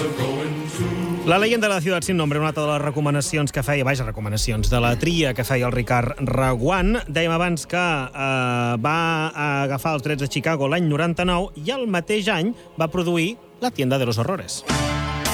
La leyenda de la ciutat sin nombre, una altra de les recomanacions que feia, recomanacions de la tria que feia el Ricard Reguant. Dèiem abans que va agafar els drets de Chicago l'any 99 i el mateix any va produir La tienda de los horrores.